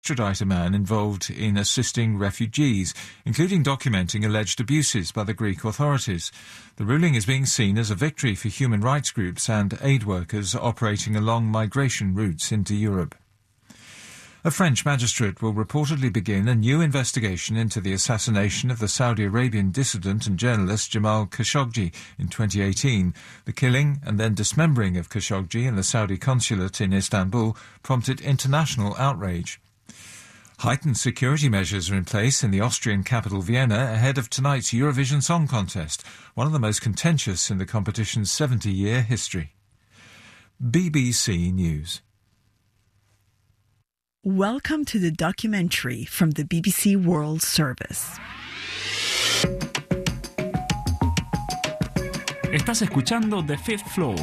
extradite a man involved in assisting refugees, including documenting alleged abuses by the Greek authorities. The ruling is being seen as a victory for human rights groups and aid workers operating along migration routes into Europe. A French magistrate will reportedly begin a new investigation into the assassination of the Saudi Arabian dissident and journalist Jamal Khashoggi in 2018. The killing and then dismembering of Khashoggi in the Saudi consulate in Istanbul prompted international outrage. Heightened security measures are in place in the Austrian capital Vienna ahead of tonight's Eurovision Song Contest, one of the most contentious in the competition's 70-year history. BBC News. Welcome to the documentary from the BBC World Service. Estás escuchando The Fifth Floor.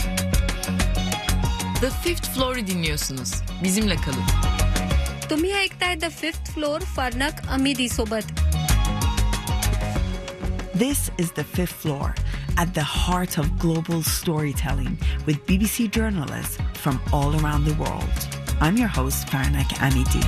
The Fifth Floor'u dinliyorsunuz. Bizimle kalın. तुम्ही ऐकताय The Fifth Floor फारनाक अमिदी सोबत. This is The Fifth Floor, at the heart of global storytelling with BBC journalists from all around the world. I'm your host, Farnak Amidi.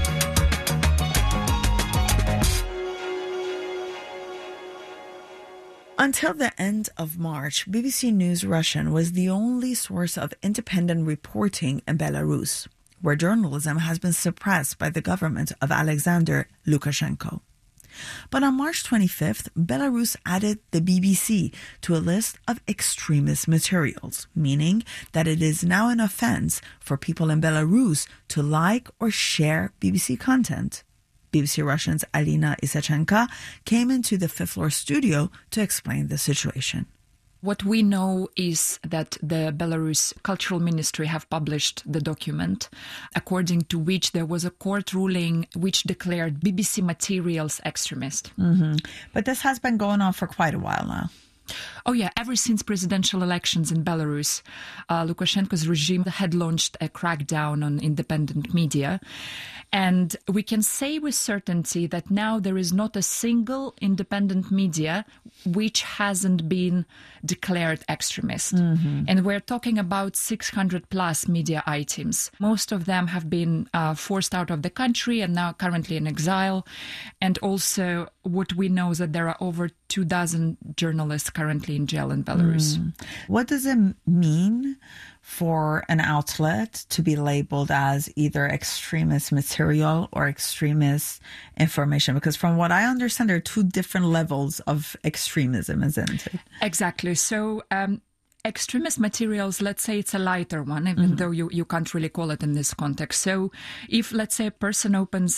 Until the end of March, BBC News Russian was the only source of independent reporting in Belarus, where journalism has been suppressed by the government of Alexander Lukashenko. But on March 25th, Belarus added the BBC to a list of extremist materials, meaning that it is now an offense for people in Belarus to like or share BBC content. BBC Russian's Alina Isachenko came into the Fifth Floor studio to explain the situation. What we know is that the Belarus Cultural Ministry have published the document, according to which there was a court ruling which declared BBC materials extremist. Mm-hmm. But this has been going on for quite a while now. Oh yeah, ever since presidential elections in Belarus, Lukashenko's regime had launched a crackdown on independent media. And we can say with certainty that now there is not a single independent media which hasn't been declared extremist. Mm-hmm. And we're talking about 600 plus media items. Most of them have been forced out of the country and now currently in exile. And also what we know is that there are over 2,000 journalists currently in jail in Belarus. What does it mean for an outlet to be labeled as either extremist material or extremist information? Because from what I understand, there are two different levels of extremism, isn't it? Exactly. So extremist materials, let's say it's a lighter one, even though you can't really call it in this context. So if, let's say, a person opens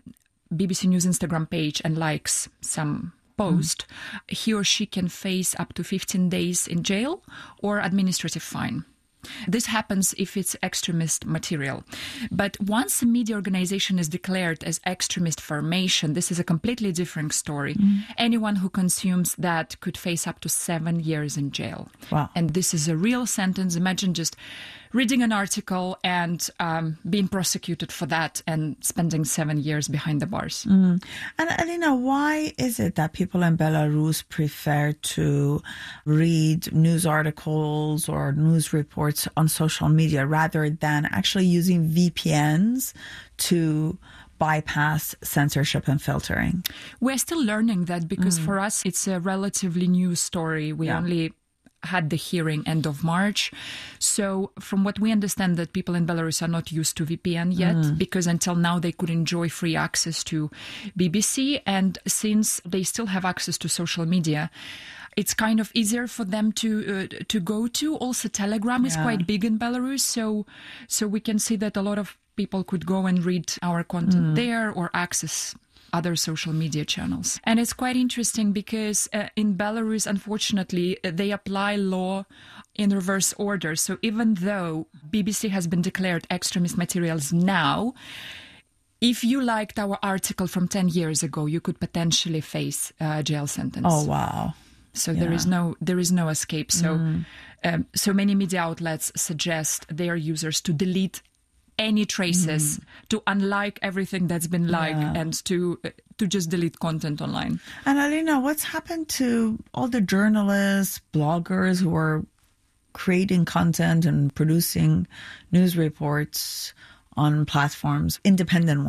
BBC News Instagram page and likes some post, he or she can face up to 15 days in jail or administrative fine. This happens if it's extremist material. But once a media organization is declared as extremist formation, this is a completely different story. Anyone who consumes that could face up to 7 years in jail. Wow. And this is a real sentence. Imagine just reading an article and being prosecuted for that and spending 7 years behind the bars. And Alina, why is it that people in Belarus prefer to read news articles or news reports on social media rather than actually using VPNs to bypass censorship and filtering? We're still learning that because for us, it's a relatively new story. We only had the hearing end of March. So from what we understand, that people in Belarus are not used to VPN yet, because until now they could enjoy free access to BBC. And since they still have access to social media, it's kind of easier for them to go to. Also, Telegram is quite big in Belarus. So we can see that a lot of people could go and read our content there or access other social media channels. And it's quite interesting because in Belarus, unfortunately, they apply law in reverse order. So even though BBC has been declared extremist materials now, if you liked our article from 10 years ago, you could potentially face a jail sentence. Oh, wow. So there is no escape. So so many media outlets suggest their users to delete any traces, to unlike everything that's been liked, and to just delete content online. And Alina, what's happened to all the journalists, bloggers who are creating content and producing news reports on platforms, independent